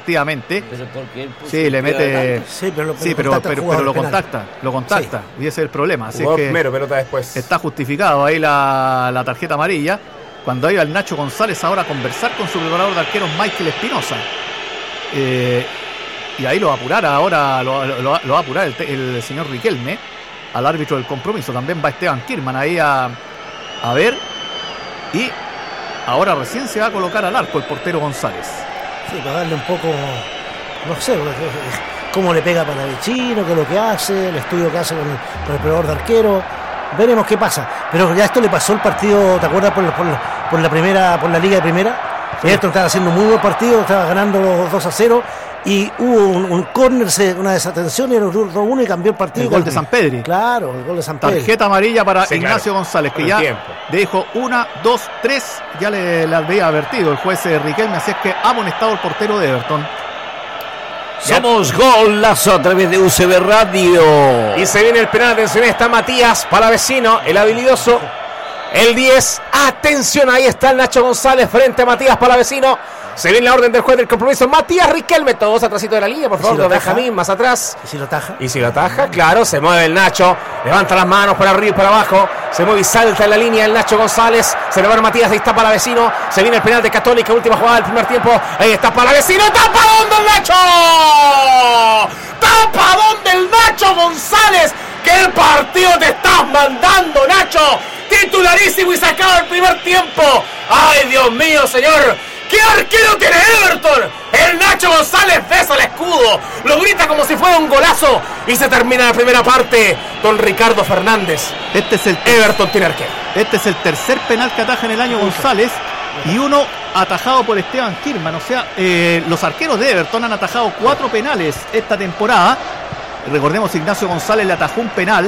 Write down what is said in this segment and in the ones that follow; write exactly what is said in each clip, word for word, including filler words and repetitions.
efectivamente. Pero porque sí, le mete. Sí, pero lo, sí, pero, pero, pero lo contacta, lo contacta. Sí. Y ese es el problema. Así es que primero, pelota después. Está justificado ahí la, la tarjeta amarilla. Cuando iba el Nacho González ahora a conversar con su preparador de arqueros, Michael Espinosa. Eh, y ahí lo va a apurar ahora, lo, lo, lo va a apurar el, el señor Riquelme, al árbitro del compromiso. También va Esteban Kirman ahí a, a ver. Y ahora recién se va a colocar al arco el portero González. Sí, para darle un poco, no sé, cómo le pega para Palavecino, qué es lo que hace, el estudio que hace con el, con el preparador de arquero. Veremos qué pasa. Pero ya esto le pasó el partido, ¿te acuerdas? Por, por, por la primera, por la Liga de Primera. Sí. Esto estaba haciendo un muy buen partido, estaba ganando los dos a cero. Y hubo un, un córner, una desatención y el dos uno y cambió el partido. El gol de Sampedri. Claro, el gol de Sampedri. Tarjeta amarilla para sí, Ignacio claro. González, que Con ya tiempo. dijo una, dos, tres, ya le, le había advertido el juez Riquelme, así es que ha amonestado el portero de Everton. Somos Golazo a través de U C B Radio. Y se viene el penal, atención, está Matías Palavecino, el habilidoso, el diez. Atención, ahí está el Nacho González frente a Matías Palavecino. Se viene la orden del juez del compromiso. Matías Riquelme, todos atrásito de la línea, por favor, lo deja a mí, más atrás. ¿Y si lo taja? Y si lo taja, claro, se mueve el Nacho, levanta las manos para arriba y para abajo, se mueve y salta en la línea el Nacho González, se le va a Matías, ahí está Palavecino, se viene el penal de Católica, última jugada del primer tiempo, ahí está Palavecino, ¡tapa dónde el Nacho! ¡Tapa dónde el Nacho González! ¡Qué partido te estás mandando, Nacho! Titularísimo y sacado el primer tiempo. ¡Ay, Dios mío, señor! ¿Qué arquero tiene Everton? El Nacho González besa el escudo, lo grita como si fuera un golazo y se termina la primera parte con Ricardo Fernández. Este es el Everton tiene arquero. Este es el tercer penal que ataja en el año González y uno atajado por Esteban Kirman. O sea, eh, los arqueros de Everton han atajado cuatro penales esta temporada. Recordemos, Ignacio González le atajó un penal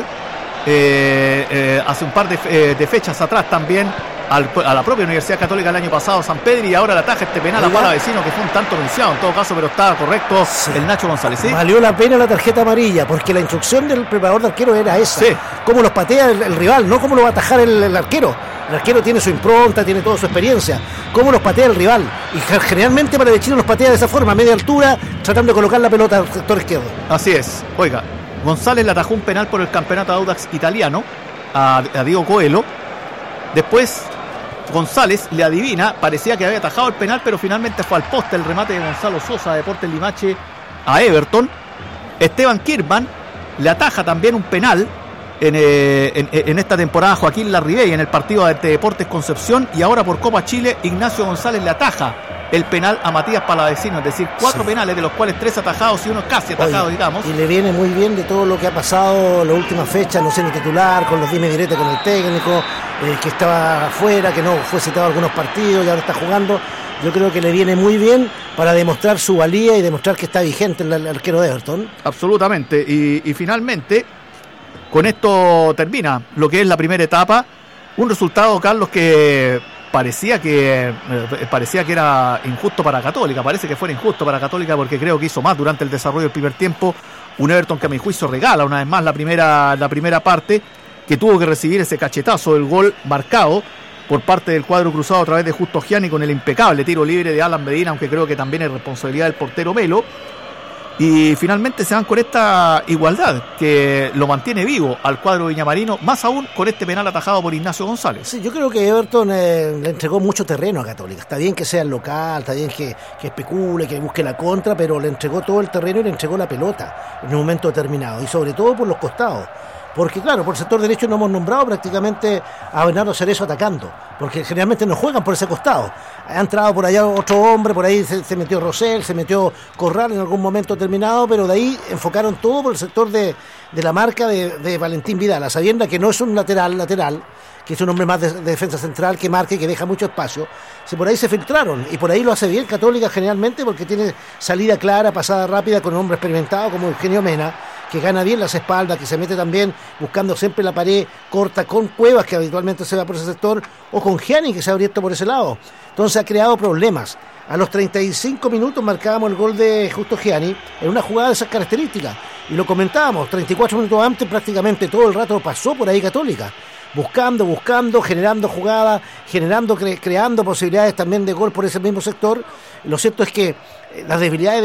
eh, eh, hace un par de, eh, de fechas atrás también Al, a la propia Universidad Católica el año pasado, Sampedri, y ahora le ataja este penal a Palavecino, que fue un tanto anunciado en todo caso, pero estaba correcto sí. el Nacho González. ¿sí? Valió la pena la tarjeta amarilla, porque la instrucción del preparador de arquero era esa. Sí. Cómo los patea el, el rival, no cómo lo va a atajar el, el arquero. El arquero tiene su impronta, tiene toda su experiencia. Cómo los patea el rival. Y generalmente Palavecino los patea de esa forma, a media altura, tratando de colocar la pelota al sector izquierdo. Así es. Oiga, González le atajó un penal por el campeonato Audax italiano a, a Diego Coelho. Después González le adivina, parecía que había atajado el penal, pero finalmente fue al poste el remate de Gonzalo Sosa, Deportes Limache, a Everton. Esteban Kirman le ataja también un penal en, eh, en, en esta temporada a Joaquín Larribey en el partido de Deportes Concepción, y ahora por Copa Chile Ignacio González le ataja el penal a Matías Palavecino, es decir, cuatro sí. penales, de los cuales tres atajados y uno casi atajado, Oye, digamos. Y le viene muy bien de todo lo que ha pasado la última fecha, no siendo titular, con los dimes directos con el técnico, eh, que estaba afuera, que no fue citado a algunos partidos y ahora está jugando. Yo creo que le viene muy bien para demostrar su valía y demostrar que está vigente el, el arquero de Everton. Absolutamente, y, y finalmente, con esto termina lo que es la primera etapa. Un resultado, Carlos, que parecía que eh, parecía que era injusto para Católica, parece que fuera injusto para Católica porque creo que hizo más durante el desarrollo del primer tiempo. Un Everton que a mi juicio regala una vez más la primera, la primera parte, que tuvo que recibir ese cachetazo del gol marcado por parte del cuadro cruzado a través de Justo Gianni con el impecable tiro libre de Alan Medina, aunque creo que también es responsabilidad del portero Melo. Y finalmente se van con esta igualdad que lo mantiene vivo al cuadro viñamarino, más aún con este penal atajado por Ignacio González. Sí, yo creo que Everton eh, le entregó mucho terreno a Católica. Está bien que sea el local, está bien que, que especule, que busque la contra, pero le entregó todo el terreno y le entregó la pelota en un momento determinado, y sobre todo por los costados. Porque claro, por el sector derecho no hemos nombrado prácticamente a Bernardo Cerezo atacando, porque generalmente no juegan por ese costado. Ha entrado por allá otro hombre, por ahí se, se metió Rosell, se metió Corral en algún momento determinado, pero de ahí enfocaron todo por el sector de, de la marca de, de Valentín Vidal, a sabienda que no es un lateral, lateral, que es un hombre más de, de defensa central, que marca y que deja mucho espacio. Si por ahí se filtraron, y por ahí lo hace bien Católica generalmente, porque tiene salida clara, pasada rápida, con un hombre experimentado como Eugenio Mena, que gana bien las espaldas, que se mete también buscando siempre la pared corta con Cuevas, que habitualmente se va por ese sector, o con Gianni, que se ha abierto por ese lado. Entonces ha creado problemas. A los treinta y cinco minutos marcábamos el gol de Justo Gianni en una jugada de esas características, y lo comentábamos, treinta y cuatro minutos antes prácticamente todo el rato pasó por ahí Católica, buscando, buscando, generando jugadas, generando, cre- creando posibilidades también de gol por ese mismo sector. Lo cierto es que las debilidades